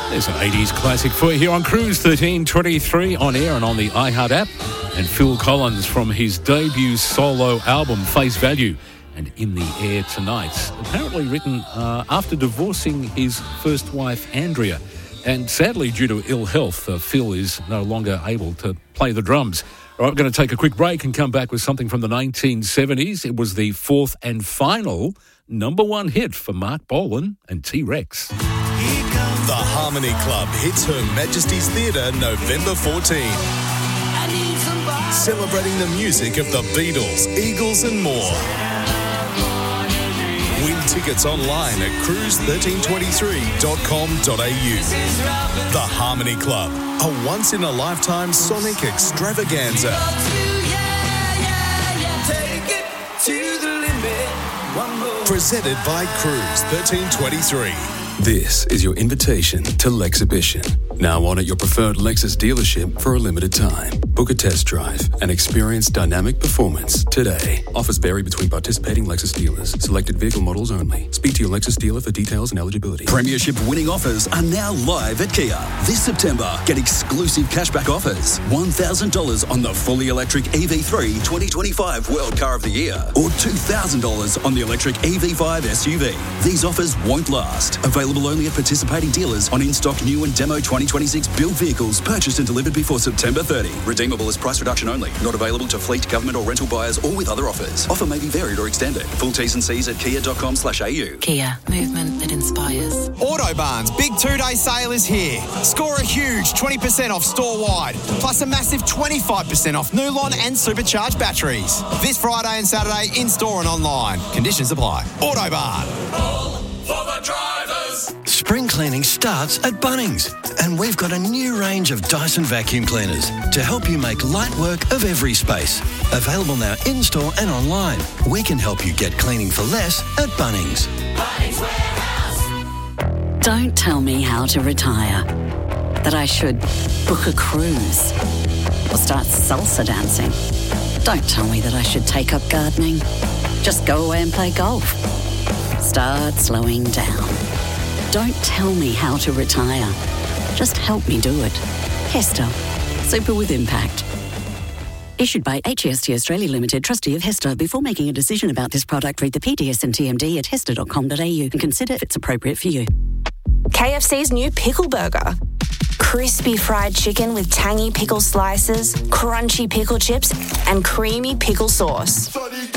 There's an 80s classic for you here on Cruise 1323 on air and on the iHeart app. And Phil Collins from his debut solo album, Face Value, and In the Air Tonight. Apparently written after divorcing his first wife, Andrea. And sadly, due to ill health, Phil is no longer able to play the drums. All right, we're going to take a quick break and come back with something from the 1970s. It was the fourth and final number one hit for Mark Bolan and T-Rex. The Harmony Club hits Her Majesty's Theatre November 14. Celebrating the music of the Beatles, Eagles and more. Win tickets online at cruise1323.com.au. The Harmony Club, a once-in-a-lifetime sonic extravaganza. Presented by Cruise 1323. This is your invitation to Lexhibition. Now on at your preferred Lexus dealership for a limited time. Book a test drive and experience dynamic performance today. Offers vary between participating Lexus dealers. Selected vehicle models only. Speak to your Lexus dealer for details and eligibility. Premiership winning offers are now live at Kia. This September, get exclusive cashback offers. $1,000 on the fully electric EV3 2025 World Car of the Year. Or $2,000 on the electric EV5 SUV. These offers won't last. Available only at participating dealers on in-stock new and demo 2026 built vehicles purchased and delivered before September 30. Redeemable as price reduction only. Not available to fleet, government or rental buyers or with other offers. Offer may be varied or extended. Full T's and C's at kia.com/au. Kia, movement that inspires. Autobarn's big two-day sale is here. Score a huge 20% off store-wide, plus a massive 25% off Nulon and supercharged batteries. This Friday and Saturday in-store and online. Conditions apply. Autobarn. All for the drivers. Spring cleaning starts at Bunnings, and we've got a new range of Dyson vacuum cleaners to help you make light work of every space. Available now in-store and online. We can help you get cleaning for less at Bunnings. Bunnings Warehouse. Don't tell me how to retire. That I should book a cruise or start salsa dancing. Don't tell me that I should take up gardening. Just go away and play golf. Start slowing down. Don't tell me how to retire. Just help me do it. Hester. Super with impact. Issued by HEST Australia Limited, trustee of Hester. Before making a decision about this product, read the PDS and TMD at hester.com.au and consider if it's appropriate for you. KFC's new pickle burger. Crispy fried chicken with tangy pickle slices, crunchy pickle chips, and creamy pickle sauce.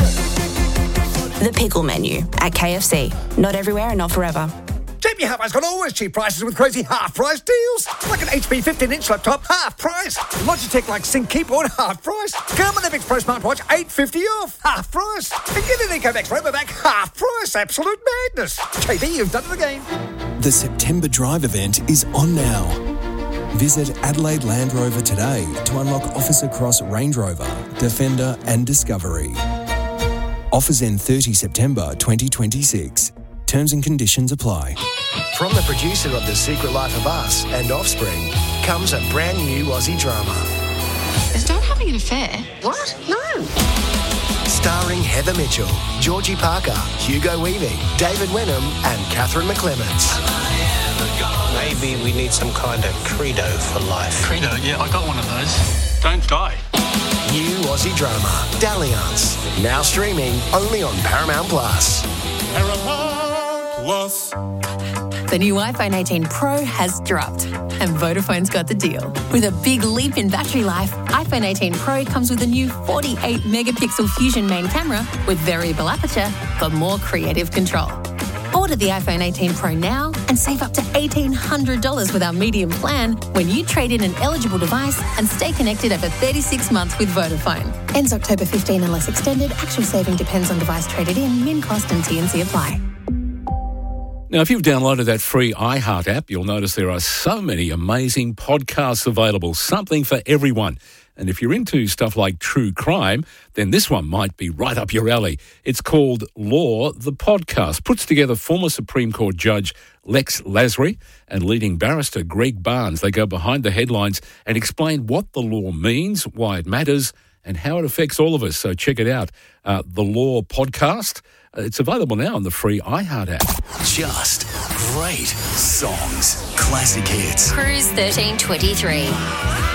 The pickle menu at KFC. Not everywhere and not forever. JB Hi-Fi's got always cheap prices with crazy half-price deals. Like an HP 15-inch laptop, half price. Logitech like Sync keyboard, half price. Garmin Epix Pro smartwatch, $850 off, half price. And get an EcoMax Robovac, half price. Absolute madness. JB, you've done it again. The September Drive event is on now. Visit Adelaide Land Rover today to unlock offers across Range Rover, Defender and Discovery. Offers end 30 September 2026. Terms and conditions apply. From the producer of The Secret Life of Us and Offspring comes a brand new Aussie drama. Is Dad having an affair? What? No. Starring Heather Mitchell, Georgie Parker, Hugo Weaving, David Wenham and Catherine McClements. Maybe we need some kind of credo for life. Credo? Yeah, I got one of those. Don't die. New Aussie drama, Dalliance. Now streaming only on Paramount Plus. The new iPhone 18 Pro has dropped, and Vodafone's got the deal. With a big leap in battery life, iPhone 18 Pro comes with a new 48-megapixel Fusion main camera with variable aperture for more creative control. Order the iPhone 18 Pro now and save up to $1,800 with our medium plan when you trade in an eligible device and stay connected over 36 months with Vodafone. Ends October 15 unless extended. Actual saving depends on device traded in. Min cost and T&C apply. Now, if you've downloaded that free iHeart app, you'll notice there are so many amazing podcasts available, something for everyone. And if you're into stuff like true crime, then this one might be right up your alley. It's called Law, the Podcast. Puts together former Supreme Court Judge Lex Lasry and leading barrister Greg Barnes. They go behind the headlines and explain what the law means, why it matters, and how it affects all of us. So check it out. The Law Podcast. It's available now on the free iHeart app. Just great songs. Classic hits. Cruise 1323.